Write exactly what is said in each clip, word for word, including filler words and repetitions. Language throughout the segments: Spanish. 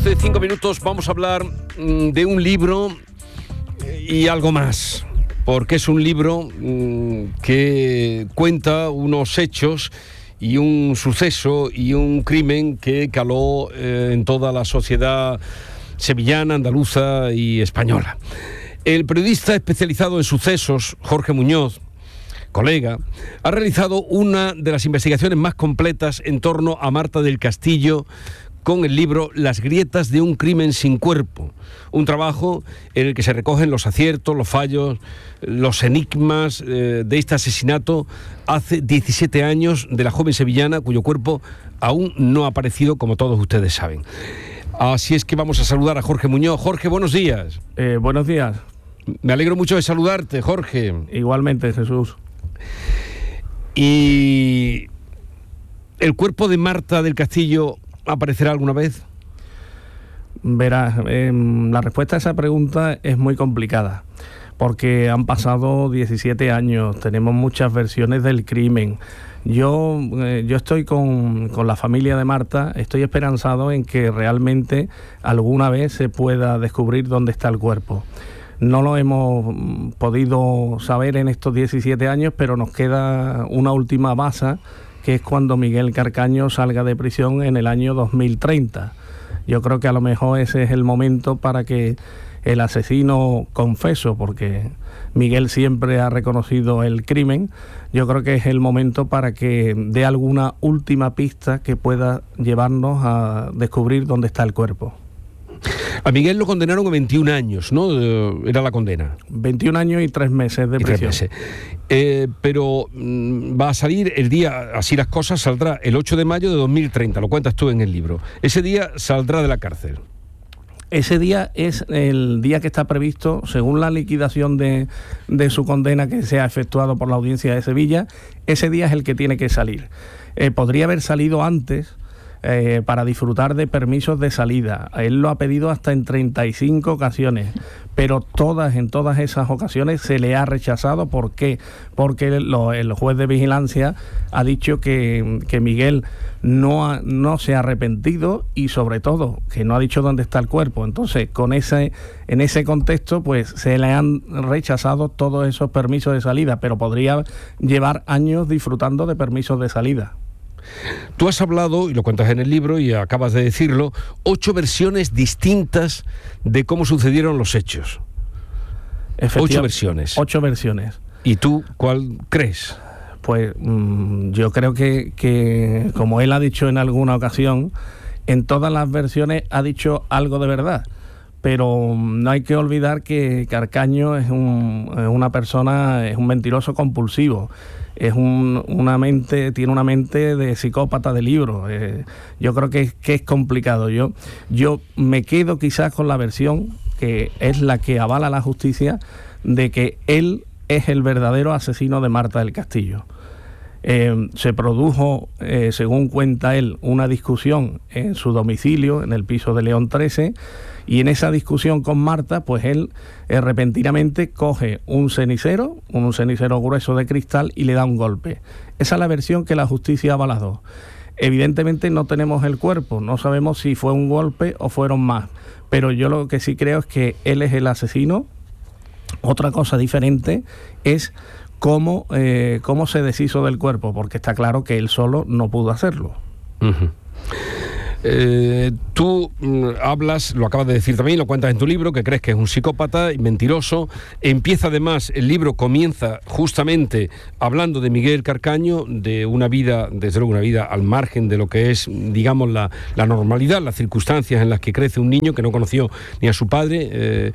doce, cinco minutos, vamos a hablar mmm, de un libro y algo más, porque es un libro mmm, que cuenta unos hechos y un suceso y un crimen que caló eh, en toda la sociedad sevillana, andaluza y española. El periodista especializado en sucesos, Jorge Muñoz, colega, ha realizado una de las investigaciones más completas en torno a Marta del Castillo con el libro Las grietas de un crimen sin cuerpo, un trabajo en el que se recogen los aciertos, los fallos, los enigmas eh, de este asesinato hace diecisiete años de la joven sevillana cuyo cuerpo aún no ha aparecido, como todos ustedes saben. Así es que vamos a saludar a Jorge Muñoz. Jorge, buenos días. Eh, buenos días. Me alegro mucho de saludarte, Jorge. Igualmente, Jesús. ¿Y el cuerpo de Marta del Castillo aparecerá alguna vez? Verás, eh, la respuesta a esa pregunta es muy complicada, porque han pasado diecisiete años, tenemos muchas versiones del crimen. Yo, eh, yo estoy con, con la familia de Marta, estoy esperanzado en que realmente alguna vez se pueda descubrir dónde está el cuerpo. No lo hemos podido saber en estos diecisiete años, pero nos queda una última baza, que es cuando Miguel Carcaño salga de prisión en el año dos mil treinta. Yo creo que a lo mejor ese es el momento para que el asesino confeso, porque Miguel siempre ha reconocido el crimen, yo creo que es el momento para que dé alguna última pista que pueda llevarnos a descubrir dónde está el cuerpo. A Miguel lo condenaron a veintiún años, ¿no? Era la condena. veintiún años y tres meses de prisión. Tres meses. Eh, pero mmm, va a salir el día, así las cosas, saldrá el ocho de mayo de dos mil treinta, lo cuentas tú en el libro. Ese día saldrá de la cárcel. Ese día es el día que está previsto, según la liquidación de, de su condena que se ha efectuado por la Audiencia de Sevilla, ese día es el que tiene que salir. Eh, podría haber salido antes, Eh, para disfrutar de permisos de salida. Él lo ha pedido hasta en treinta y cinco ocasiones, pero todas, en todas esas ocasiones se le ha rechazado. ¿Por qué? Porque lo, el juez de vigilancia ha dicho que, que Miguel no, ha, no se ha arrepentido y sobre todo que no ha dicho dónde está el cuerpo. Entonces, con ese, en ese contexto, pues se le han rechazado todos esos permisos de salida, pero podría llevar años disfrutando de permisos de salida. Tú has hablado, y lo cuentas en el libro y acabas de decirlo, ocho versiones distintas de cómo sucedieron los hechos. Ocho versiones. Ocho versiones. ¿Y tú cuál crees? Pues mmm, yo creo que, que, como él ha dicho en alguna ocasión, en todas las versiones ha dicho algo de verdad. Pero no hay que olvidar que Carcaño es, un, es una persona, es un mentiroso compulsivo. Es un, una mente, tiene una mente de psicópata de libro. Eh, yo creo que, que es complicado. Yo, yo me quedo quizás con la versión que es la que avala la justicia de que él es el verdadero asesino de Marta del Castillo. Eh, se produjo, eh, según cuenta él, una discusión en su domicilio, en el piso de León trece, y en esa discusión con Marta, pues él eh, repentinamente coge un cenicero, un cenicero grueso de cristal, y le da un golpe. Esa es la versión que la justicia ha avalado. Evidentemente no tenemos el cuerpo, no sabemos si fue un golpe o fueron más, pero yo lo que sí creo es que él es el asesino. Otra cosa diferente es cómo, eh, cómo se deshizo del cuerpo, porque está claro que él solo no pudo hacerlo. Uh-huh. Eh, tú mm, hablas, lo acabas de decir también, lo cuentas en tu libro, que crees que es un psicópata y mentiroso. Empieza además, el libro comienza justamente hablando de Miguel Carcaño, de una vida, desde luego una vida al margen de lo que es, digamos, la, la normalidad, las circunstancias en las que crece un niño que no conoció ni a su padre, eh,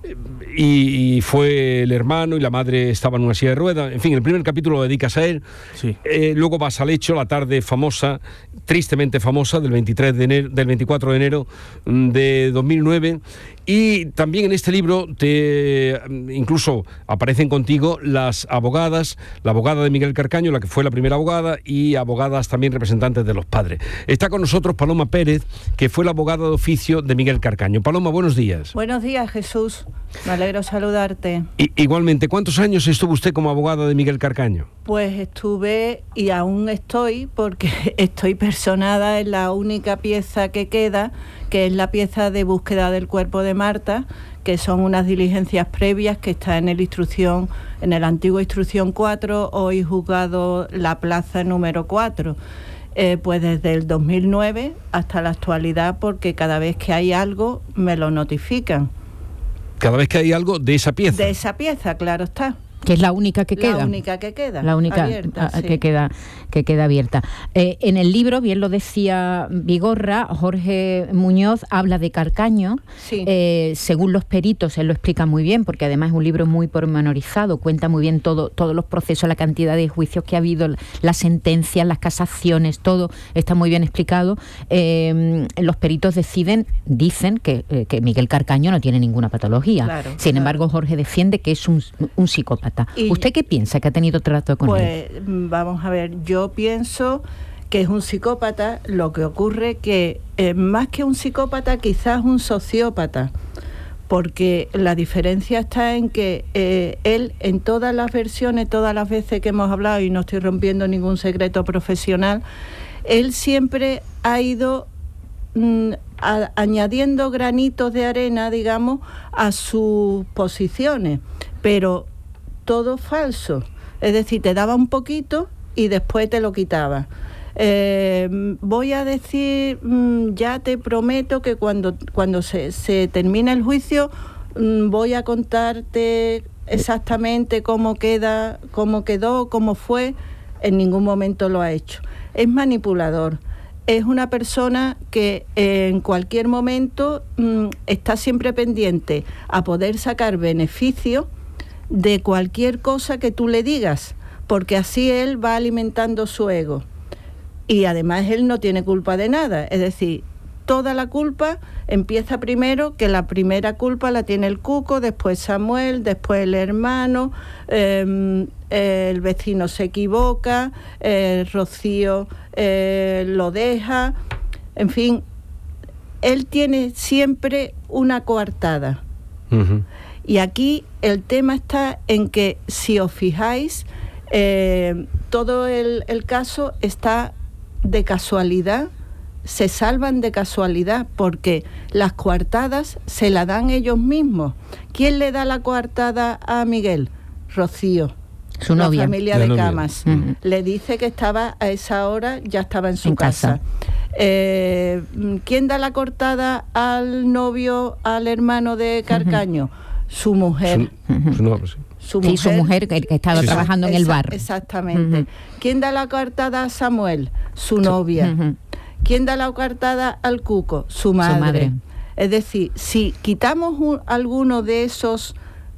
y, y fue el hermano y la madre estaba en una silla de ruedas. En fin, el primer capítulo lo dedicas a él. Sí. Eh, luego vas al hecho, la tarde famosa, tristemente famosa, del veintitrés de enero, del veinticuatro de enero de dos mil nueve, y también en este libro te incluso aparecen contigo las abogadas, la abogada de Miguel Carcaño, la que fue la primera abogada, y abogadas también representantes de los padres. Está con nosotros Paloma Pérez, que fue la abogada de oficio de Miguel Carcaño. Paloma, buenos días. Buenos días, Jesús. Me alegro saludarte. I- igualmente, ¿cuántos años estuvo usted como abogada de Miguel Carcaño? Pues estuve y aún estoy, porque estoy personada en la única pieza que queda, que es la pieza de búsqueda del cuerpo de Marta, que son unas diligencias previas que está en el instrucción, en el antiguo instrucción cuatro, hoy juzgado La Plaza número cuatro. Eh, pues desde el dos mil nueve hasta la actualidad, porque cada vez que hay algo me lo notifican. Cada vez que hay algo de esa pieza. De esa pieza, claro está. Que es la única que queda. La única que queda. La única abierta, a, sí. que queda que queda abierta. Eh, en el libro, bien lo decía Vigorra, Jorge Muñoz habla de Carcaño. Sí. Eh, según los peritos, él lo explica muy bien, porque además es un libro muy pormenorizado, cuenta muy bien todo, todos los procesos, la cantidad de juicios que ha habido, las sentencias, las casaciones, todo está muy bien explicado. Eh, los peritos deciden, dicen que, eh, que Miguel Carcaño no tiene ninguna patología. Claro, Sin claro. embargo, Jorge defiende que es un, un psicópata. Y ¿Usted qué piensa que ha tenido trato con pues, él? Pues vamos a ver, yo pienso que es un psicópata. Lo que ocurre que eh, más que un psicópata, quizás un sociópata, porque la diferencia está en que eh, él en todas las versiones, todas las veces que hemos hablado, y no estoy rompiendo ningún secreto profesional, él siempre ha ido mm, a, añadiendo granitos de arena, digamos, a sus posiciones, pero todo falso. Es decir, te daba un poquito y después te lo quitaba. Eh, voy a decir, mm, ya te prometo que cuando, cuando se, se termine el juicio, mm, voy a contarte exactamente cómo queda, cómo quedó, cómo fue. En ningún momento lo ha hecho. Es manipulador. Es una persona que eh, en cualquier momento mm, está siempre pendiente a poder sacar beneficio de cualquier cosa que tú le digas, porque así él va alimentando su ego. Y además él no tiene culpa de nada, es decir, toda la culpa empieza primero, que la primera culpa la tiene el Cuco, después Samuel, después el hermano, eh, el vecino se equivoca, eh, Rocío eh, lo deja, en fin, él tiene siempre una coartada. Uh-huh. Y aquí el tema está en que, si os fijáis, eh, todo el, el caso está de casualidad, se salvan de casualidad, porque las coartadas se la dan ellos mismos. ¿Quién le da la coartada a Miguel? Rocío, su novia. La familia La de novia. Camas. Uh-huh. Le dice que estaba a esa hora, ya estaba en su En casa. casa. Eh, ¿Quién da la cortada al novio, al hermano de Carcaño? Uh-huh. Su mujer. Su, su nombre, sí. Su Sí, mujer, su mujer que, que estaba Sí, sí. trabajando en el Esa- bar. Exactamente. Ujú. ¿Quién da la coartada a Samuel? Su novia. Ujú. ¿Quién da la coartada al Cuco? Su madre. madre. Es decir, si quitamos un- alguno de esos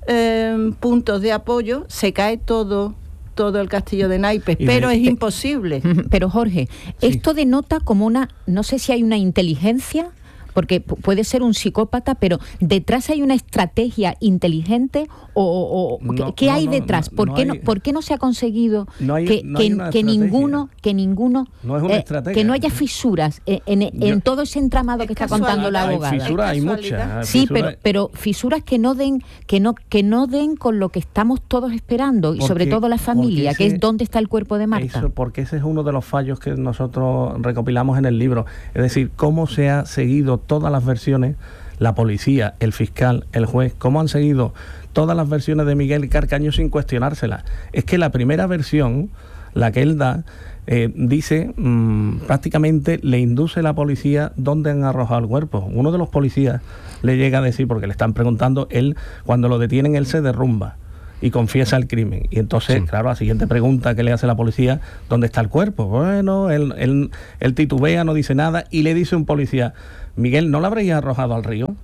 eh, puntos de apoyo, se cae todo, todo el castillo de naipes, Y pero de- es imposible. Ujú. Pero Jorge, Sí. esto denota como una, no sé si hay una inteligencia, porque pu- puede ser un psicópata, pero detrás hay una estrategia inteligente o, o- o- No, ¿qué, qué no, hay no, detrás? no, ¿Por, no qué no, hay- ¿Por qué no se ha conseguido No hay- que, no que, hay una que estrategia. ninguno, que ninguno, No es una eh, estrategia. que no haya fisuras en, en- en Yo- todo ese entramado Es que está contando la casualidad. Hay abogada? fisuras, hay Casualidad. muchas. Sí, fisuras- pero, pero fisuras que no den, que no, que no den con lo que estamos todos esperando, y Porque- sobre todo la familia, porque que ese- es dónde está el cuerpo de Marta. Eso, porque ese es uno de los fallos que nosotros recopilamos en el libro. Es decir, cómo se ha seguido todas las versiones, la policía, el fiscal, el juez, cómo han seguido todas las versiones de Miguel Carcaño sin cuestionárselas. Es que la primera versión, la que él da, eh, dice, mmm, prácticamente le induce a la policía dónde han arrojado el cuerpo. Uno de los policías le llega a decir, porque le están preguntando, él, cuando lo detienen, él se derrumba y confiesa el crimen. Y entonces, Sí. claro, la siguiente pregunta que le hace la policía, ¿dónde está el cuerpo? Bueno, él, él, él titubea, no dice nada, y le dice un policía, Miguel, ¿no lo habréis arrojado al río?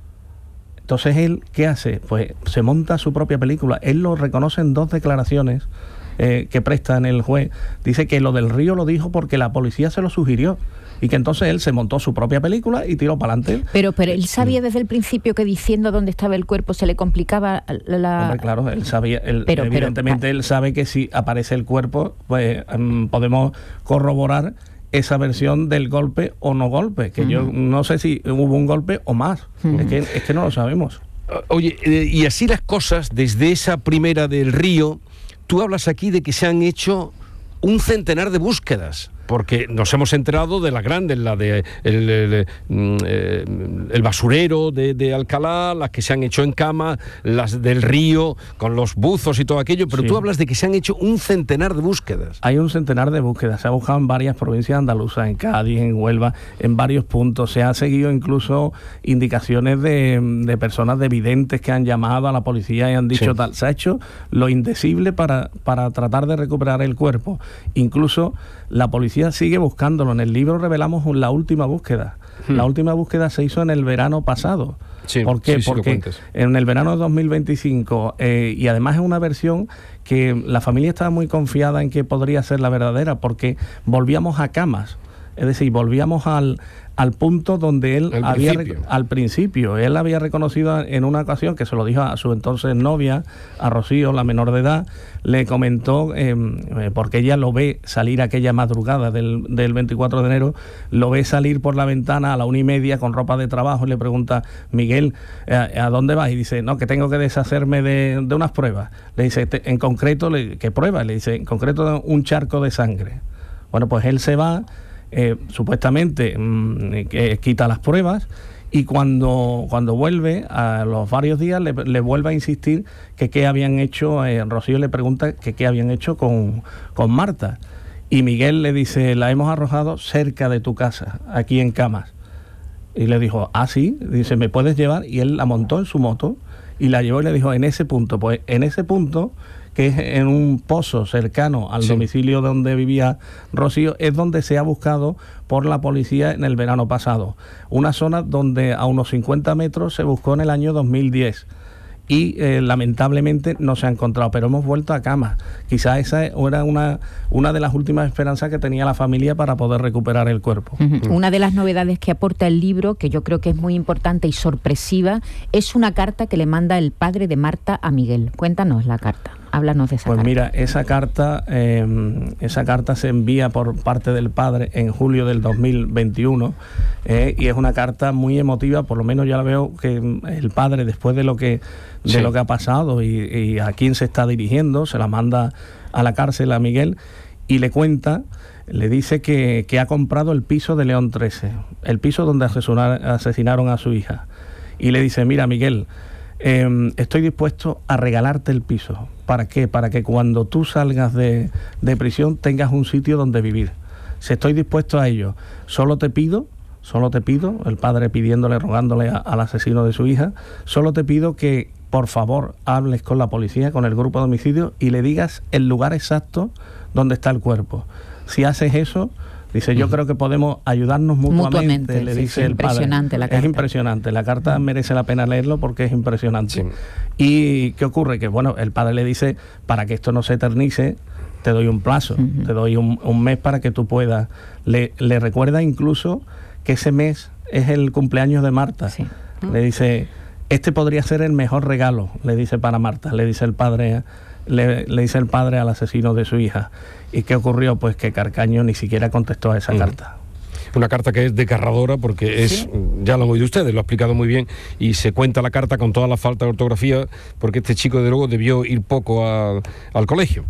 Entonces él, ¿qué hace? Pues se monta su propia película. Él lo reconoce en dos declaraciones eh, que presta en el juez. Dice que lo del río lo dijo porque la policía se lo sugirió, y que entonces él se montó su propia película y tiró para adelante. Pero, pero él sabía desde el principio que diciendo dónde estaba el cuerpo se le complicaba la... Hombre, claro, él sabía, él, Pero- pero- evidentemente él sabe que si aparece el cuerpo, pues mm, podemos corroborar esa versión del golpe o no golpe, que yo no sé si hubo un golpe o más, es, que, es que no lo sabemos. Oye, eh, y así las cosas, desde esa primera del río, tú hablas aquí de que se han hecho un centenar de búsquedas. porque nos hemos enterado de las grandes, la de el, el, el, el basurero de, de Alcalá, las que se han hecho en cama, las del río, con los buzos y todo aquello, pero sí. Tú hablas de que se han hecho un centenar de búsquedas. Hay un centenar de búsquedas, se ha buscado en varias provincias andaluzas, en Cádiz, en Huelva, en varios puntos, se ha seguido incluso indicaciones de, de personas de videntes que han llamado a la policía y han dicho sí. tal, se ha hecho lo indecible para, para tratar de recuperar el cuerpo, incluso la policía sigue buscándolo. En el libro revelamos la última búsqueda. Hmm. La última búsqueda se hizo en el verano pasado. Sí, ¿Por qué? Sí, sí, porque en el verano de dos mil veinticinco, eh, y además es una versión que la familia estaba muy confiada en que podría ser la verdadera, porque volvíamos a camas. Es decir, volvíamos al, al punto donde él al había... Principio. Al principio. Él había reconocido en una ocasión, que se lo dijo a su entonces novia, a Rocío, la menor de edad, le comentó, eh, porque ella lo ve salir aquella madrugada del, del veinticuatro de enero, lo ve salir por la ventana a la una y media con ropa de trabajo y le pregunta, Miguel, ¿a, a dónde vas? Y dice, no, que tengo que deshacerme de, de unas pruebas. Le dice, en concreto, le, ¿qué pruebas? Le dice, en concreto, un charco de sangre. Bueno, pues él se va... Eh, supuestamente mmm, que quita las pruebas y cuando, cuando vuelve a los varios días le, le vuelve a insistir que qué habían hecho, eh, Rocío le pregunta que qué habían hecho con, con Marta y Miguel le dice, la hemos arrojado cerca de tu casa, aquí en Camas. Y le dijo, ah sí, dice, ¿me puedes llevar? Y él la montó en su moto y la llevó y le dijo, en ese punto, pues en ese punto, que es en un pozo cercano al sí. domicilio donde vivía Rocío, es donde se ha buscado por la policía en el verano pasado. Una zona donde a unos cincuenta metros se buscó en el año dos mil diez y eh, lamentablemente no se ha encontrado, pero hemos vuelto a Camas. Quizás esa era una, una de las últimas esperanzas que tenía la familia para poder recuperar el cuerpo. Uh-huh. Una de las novedades que aporta el libro, que yo creo que es muy importante y sorpresiva, es una carta que le manda el padre de Marta a Miguel. Cuéntanos la carta. Háblanos de esa pues carta. Pues mira, esa carta, eh, esa carta se envía por parte del padre en julio del dos mil veintiuno eh, y es una carta muy emotiva, por lo menos ya la veo que el padre, después de lo que, de sí. lo que ha pasado y, y a quién se está dirigiendo, se la manda a la cárcel a Miguel y le cuenta, le dice que, que ha comprado el piso de León trece, el piso donde asesinaron a su hija. Y le dice, mira Miguel, Eh, estoy dispuesto a regalarte el piso. ¿Para qué? Para que cuando tú salgas de, de prisión tengas un sitio donde vivir. Si estoy dispuesto a ello, solo te pido, solo te pido, el padre pidiéndole, rogándole a, al asesino de su hija, solo te pido que por favor hables con la policía, con el grupo de homicidio y le digas el lugar exacto donde está el cuerpo. Si haces eso, dice, yo uh-huh. creo que podemos ayudarnos mutuamente, mutuamente le dice sí, el padre. Impresionante la carta. Es impresionante, la carta uh-huh. merece la pena leerlo porque es impresionante. Sí. ¿Y qué ocurre? Que bueno, el padre le dice, para que esto no se eternice, te doy un plazo, uh-huh. te doy un, un mes para que tú puedas. Le, le recuerda incluso que ese mes es el cumpleaños de Marta. Sí. Uh-huh. Le dice, este podría ser el mejor regalo, le dice para Marta, le dice el padre... Le, le dice el padre al asesino de su hija. ¿Y qué ocurrió? Pues que Carcaño ni siquiera contestó a esa mm. carta. Una carta que es desgarradora porque es, ¿sí? ya lo han oído ustedes, lo ha explicado muy bien, y se cuenta la carta con toda la falta de ortografía, porque este chico de luego debió ir poco a, al colegio.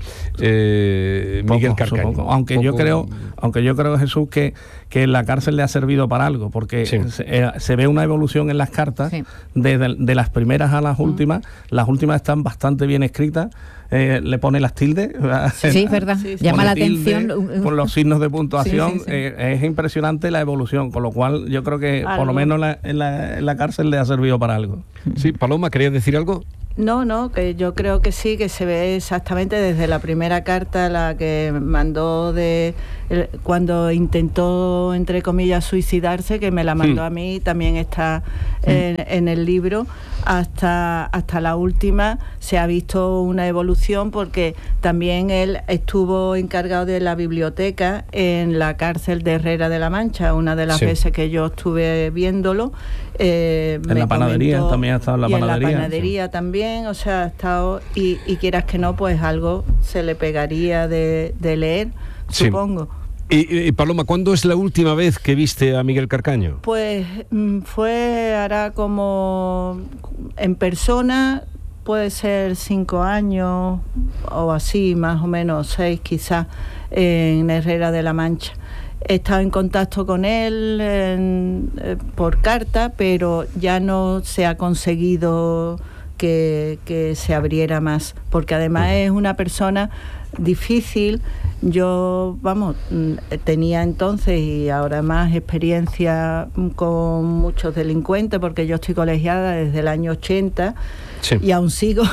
Eh, poco, Miguel Carcaño. Aunque poco... yo creo, aunque yo creo, Jesús, que, que la cárcel le ha servido para algo, porque sí. se, eh, se ve una evolución en las cartas, sí. desde de las primeras a las mm. últimas. Las últimas están bastante bien escritas. Eh, le pone las tildes. Sí, sí, es verdad. Sí, sí. Llama la atención. Con los signos de puntuación. Sí, sí, sí. Eh, es impresionante la evolución, con lo cual yo creo que ¿Algo? por lo menos la, en, la, en la cárcel le ha servido para algo. Sí, Paloma, ¿querías decir algo? No, no, que yo creo que sí, que se ve exactamente desde la primera carta, la que mandó de el, cuando intentó, entre comillas, suicidarse, que me la mandó mm. a mí, también está en, en el libro, hasta, hasta la última se ha visto una evolución, porque también él estuvo encargado de la biblioteca en la cárcel de Herrera de la Mancha, una de las sí. veces que yo estuve viéndolo. Eh, en la panadería comentó, también ha estado en la y panadería. En la panadería sí. también, o sea, ha estado, y, y quieras que no, pues algo se le pegaría de, de leer, sí. supongo. Y, y Paloma, ¿cuándo es la última vez que viste a Miguel Carcaño? Pues fue, hará como en persona, puede ser cinco años o así, más o menos, seis quizás, en Herrera de la Mancha. he estado en contacto con él en, eh, por carta, pero ya no se ha conseguido que, que se abriera más, porque además es una persona difícil. Yo, vamos, tenía entonces y ahora más experiencia con muchos delincuentes, porque yo estoy colegiada desde el año ochenta. Sí. Y aún sigo.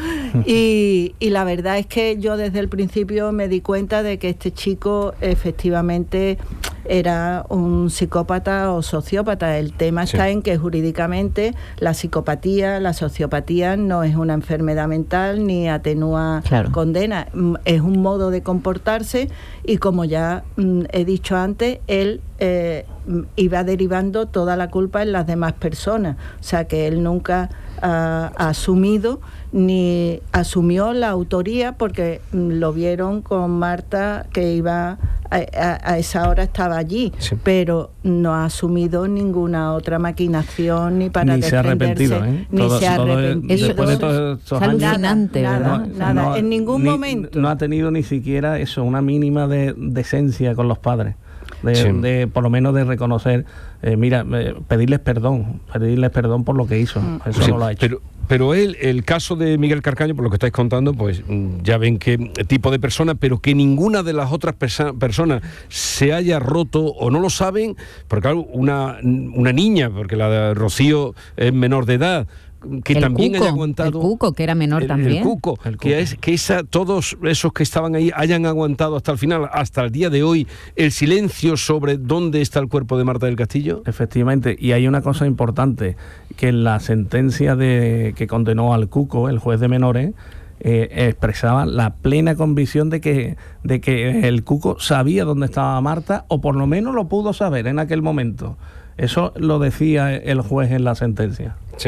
y, y la verdad es que yo desde el principio me di cuenta de que este chico efectivamente era un psicópata o sociópata. El tema sí. está en que jurídicamente la psicopatía, la sociopatía no es una enfermedad mental ni atenúa claro. condena. Es un modo de comportarse y, como ya mm, he dicho antes, él eh, iba derivando toda la culpa en las demás personas. O sea, que él nunca ha, ha asumido ni asumió la autoría, porque mm, lo vieron con Marta, que iba a, a, a esa hora estaba allí, sí. pero no ha asumido ninguna otra maquinación ni para ni defenderse, se ha arrepentido, ¿eh? ni todo, se ha todo arrepentido. Eso, después de todos estos años, alucinante, nada, ¿verdad? Nada, nada. No, en ningún ni, momento. No ha tenido ni siquiera eso, una mínima de decencia con los padres. De, sí. de por lo menos de reconocer, eh, mira, eh, pedirles perdón, pedirles perdón por lo que hizo. Mm. Eso sí, no lo ha hecho. Pero, pero él, el caso de Miguel Carcaño, por lo que estáis contando, pues ya ven qué tipo de persona, pero que ninguna de las otras perso- personas se haya roto o no lo saben, porque claro, una, una niña, porque la de Rocío es menor de edad, que el también Cuco, haya aguantado el Cuco, que era menor el, también el Cuco, el Cuco. que es que esa, todos esos que estaban ahí hayan aguantado hasta el final, hasta el día de hoy, el silencio sobre dónde está el cuerpo de Marta del Castillo. Efectivamente, y hay una cosa importante, que en la sentencia de que condenó al Cuco, el juez de menores, eh, expresaba la plena convicción de que, de que el Cuco sabía dónde estaba Marta, o por lo menos lo pudo saber en aquel momento. Eso lo decía el juez en la sentencia. Sí.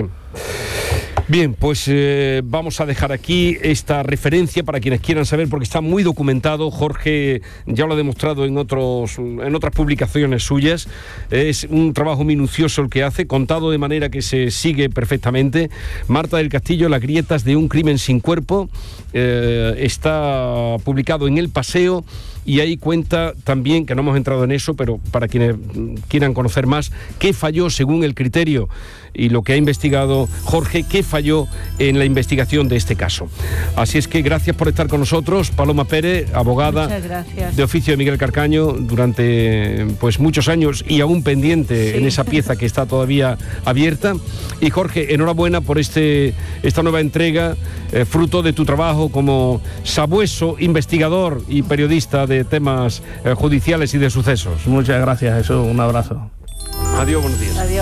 Bien, pues eh, vamos a dejar aquí esta referencia para quienes quieran saber, porque está muy documentado. Jorge ya lo ha demostrado en otros, en otras publicaciones suyas. Es un trabajo minucioso el que hace, contado de manera que se sigue perfectamente. Marta del Castillo, las grietas de un crimen sin cuerpo, eh, está publicado en El Paseo. Y ahí cuenta también, que no hemos entrado en eso, pero para quienes quieran conocer más, qué falló según el criterio y lo que ha investigado Jorge, qué falló en la investigación de este caso. Así es que gracias por estar con nosotros, Paloma Pérez, abogada de oficio de Miguel Carcaño durante pues muchos años y aún pendiente sí. en esa pieza que está todavía abierta. Y Jorge, enhorabuena por este esta nueva entrega, eh, fruto de tu trabajo como sabueso investigador y periodista de de temas eh, judiciales y de sucesos. Muchas gracias, Jesús. Un abrazo. Adiós, buenos días. Adiós.